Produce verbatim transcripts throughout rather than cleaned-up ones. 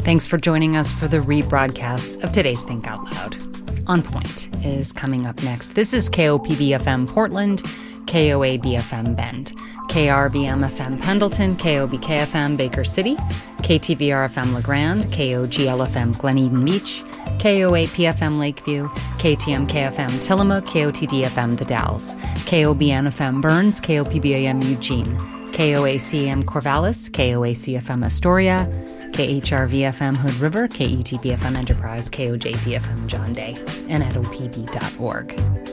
Thanks for joining us for the rebroadcast of today's Think Out Loud. On Point is coming up next. This is K O P B F M Portland, K O A B F M Bend, K R B M F M Pendleton, K O B K F M Baker City, K T V R F M LeGrand, K O G L F M Glen Eden Beach, K O A P F M Lakeview, K T M K F M Tillamook, K O T D F M The Dalles, K O B N F M Burns, K O P B A M Eugene, K O A C M Corvallis, K O A C F M Astoria, K H R V F M Hood River, K E T B F M Enterprise, K O J D F M John Day, and at O P B dot org.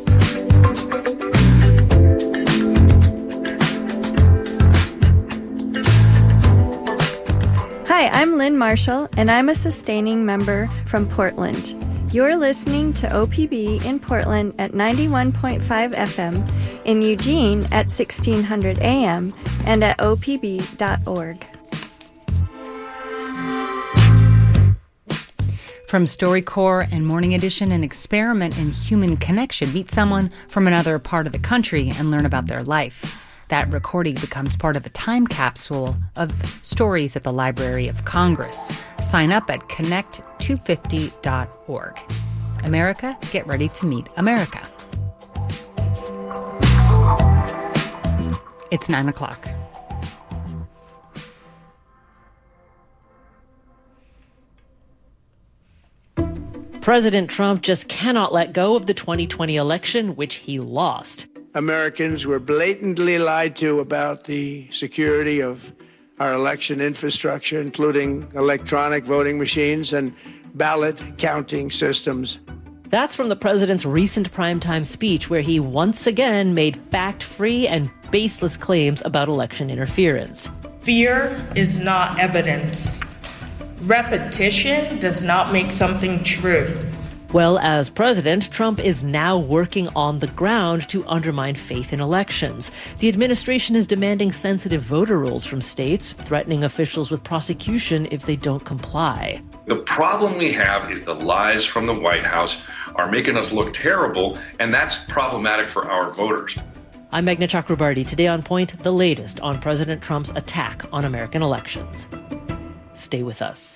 Hi, I'm Lynn Marshall, and I'm a sustaining member from Portland. You're listening to O P B in Portland at ninety-one point five F M, in Eugene at sixteen hundred A M, and at O P B dot org. From StoryCorps and Morning Edition, an experiment in human connection. Meet someone from another part of the country and learn about their life. That recording becomes part of a time capsule of stories at the Library of Congress. Sign up at connect two fifty dot org. America, get ready to meet America. It's nine o'clock. President Trump just cannot let go of the twenty twenty election, which he lost. Americans were blatantly lied to about the security of our election infrastructure, including electronic voting machines and ballot counting systems. That's from the president's recent primetime speech, where he once again made fact-free and baseless claims about election interference. Fear is not evidence. Repetition does not make something true. Well, as president, Trump is now working on the ground to undermine faith in elections. The administration is demanding sensitive voter rolls from states, threatening officials with prosecution if they don't comply. The problem we have is the lies from the White House are making us look terrible, and that's problematic for our voters. I'm Meghna Chakrabarti. Today on Point, the latest on President Trump's attack on American elections. Stay with us.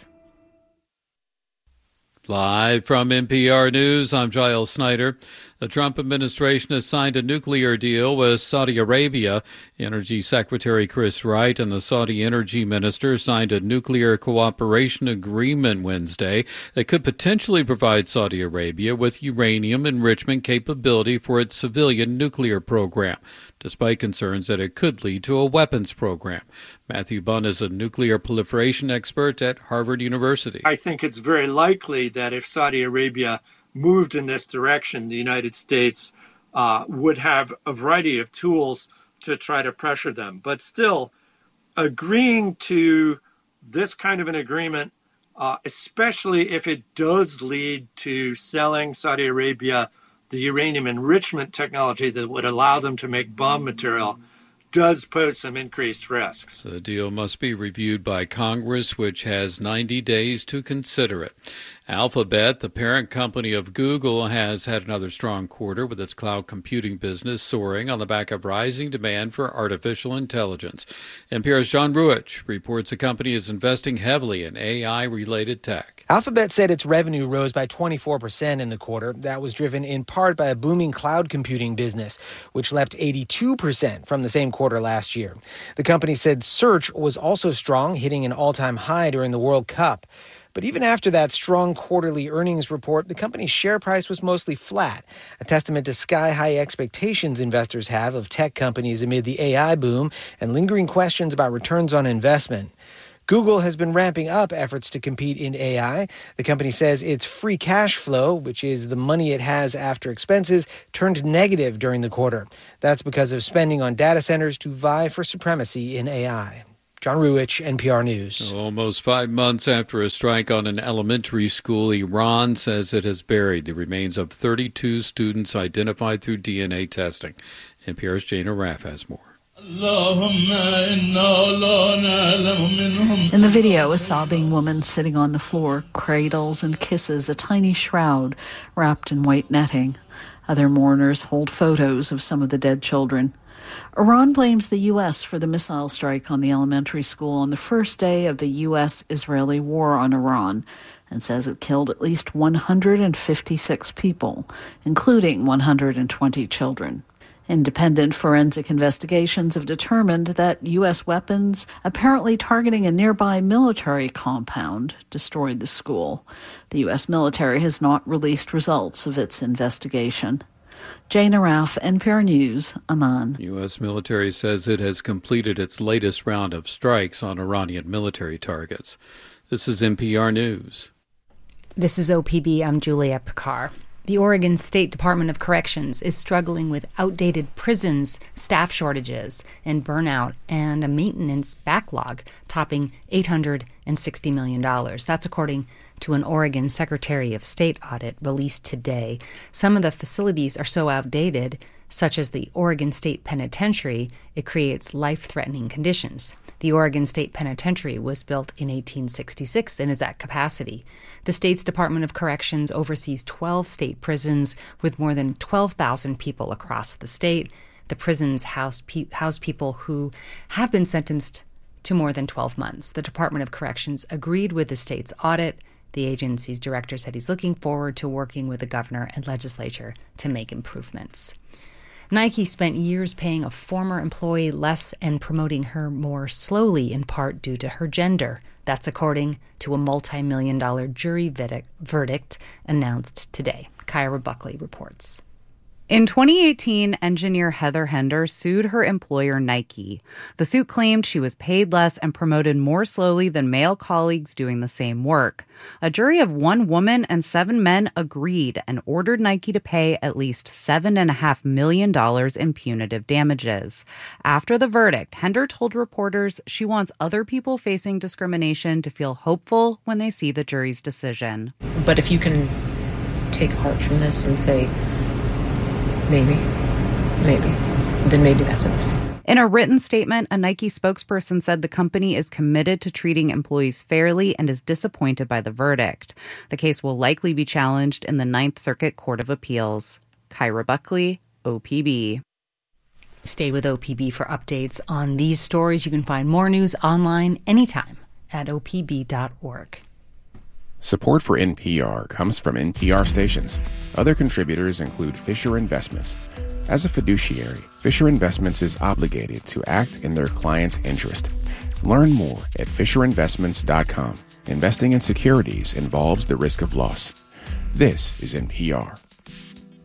Live from N P R News, I'm Giles Snyder. The Trump administration has signed a nuclear deal with Saudi Arabia. Energy Secretary Chris Wright and the Saudi Energy Minister signed a nuclear cooperation agreement Wednesday that could potentially provide Saudi Arabia with uranium enrichment capability for its civilian nuclear program, despite concerns that it could lead to a weapons program. Matthew Bunn is a nuclear proliferation expert at Harvard University. I think it's very likely that if Saudi Arabia moved in this direction, the United States uh, would have a variety of tools to try to pressure them. But still, agreeing to this kind of an agreement, uh, especially if it does lead to selling Saudi Arabia the uranium enrichment technology that would allow them to make bomb material, does pose some increased risks. The deal must be reviewed by Congress, which has ninety days to consider it. Alphabet, the parent company of Google, has had another strong quarter with its cloud computing business soaring on the back of rising demand for artificial intelligence. N P R's John Ruich reports the company is investing heavily in A I-related tech. Alphabet said its revenue rose by twenty-four percent in the quarter. That was driven in part by a booming cloud computing business, which leapt eighty-two percent from the same quarter last year. The company said search was also strong, hitting an all-time high during the World Cup. But even after that strong quarterly earnings report, the company's share price was mostly flat, a testament to sky-high expectations investors have of tech companies amid the A I boom and lingering questions about returns on investment. Google has been ramping up efforts to compete in A I. The company says its free cash flow, which is the money it has after expenses, turned negative during the quarter. That's because of spending on data centers to vie for supremacy in A I. John Ruich, N P R News. Almost five months after a strike on an elementary school, Iran says it has buried the remains of thirty-two students identified through D N A testing. N P R's Jane Araf has more. In the video, a sobbing woman sitting on the floor cradles and kisses a tiny shroud wrapped in white netting. Other mourners hold photos of some of the dead children. Iran blames the U S for the missile strike on the elementary school on the first day of the U S-Israeli war on Iran and says it killed at least one hundred fifty-six people, including one hundred twenty children. Independent forensic investigations have determined that U S weapons, apparently targeting a nearby military compound, destroyed the school. The U S military has not released results of its investigation. Jane Araf, N P R News, Amman. U S military says it has completed its latest round of strikes on Iranian military targets. This is N P R News. This is O P B. I'm Juliette Picard. The Oregon State Department of Corrections is struggling with outdated prisons, staff shortages, and burnout, and a maintenance backlog topping eight hundred sixty million dollars. That's according to an Oregon Secretary of State audit released today. Some of the facilities are so outdated, such as the Oregon State Penitentiary, it creates life-threatening conditions. The Oregon State Penitentiary was built in eighteen sixty-six and is at capacity. The state's Department of Corrections oversees twelve state prisons with more than twelve thousand people across the state. The prisons house, pe- house people who have been sentenced to more than twelve months. The Department of Corrections agreed with the state's audit. The agency's director said he's looking forward to working with the governor and legislature to make improvements. Nike spent years paying a former employee less and promoting her more slowly, in part due to her gender. That's according to a multi-million dollar jury verdict announced today. Kyra Buckley reports. In twenty eighteen, engineer Heather Hender sued her employer Nike. The suit claimed she was paid less and promoted more slowly than male colleagues doing the same work. A jury of one woman and seven men agreed and ordered Nike to pay at least seven point five million dollars in punitive damages. After the verdict, Hender told reporters she wants other people facing discrimination to feel hopeful when they see the jury's decision. But if you can take heart from this and say, Maybe, maybe. Then maybe that's enough. In a written statement, a Nike spokesperson said the company is committed to treating employees fairly and is disappointed by the verdict. The case will likely be challenged in the Ninth Circuit Court of Appeals. Kyra Buckley, O P B. Stay with O P B for updates on these stories. You can find more news online anytime at O P B dot org. Support for N P R comes from N P R stations. Other contributors include Fisher Investments. As a fiduciary, Fisher Investments is obligated to act in their client's interest. Learn more at fisher investments dot com. Investing in securities involves the risk of loss. This is N P R.